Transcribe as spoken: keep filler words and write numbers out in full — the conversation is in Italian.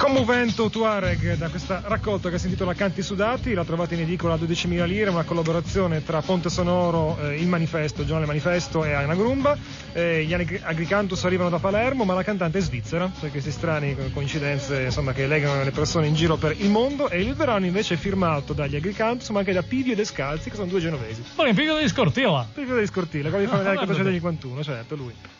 Commovento Tuareg, da questa raccolta che si intitola Canti Sudati, la trovate in edicola a dodicimila lire, una collaborazione tra Ponte Sonoro, eh, Il Manifesto, il giornale Manifesto e Ana Grumba. Eh, gli Agricantus arrivano da Palermo, ma la cantante è svizzera, per queste strane coincidenze insomma, che legano le persone in giro per il mondo, e il brano invece è firmato dagli Agricantus, ma anche da Pivio e Descalzi, che sono due genovesi. Ma Pivio di Scortilla? Pivio di Scortilla, quello di fare la cinquantuno, certo, lui.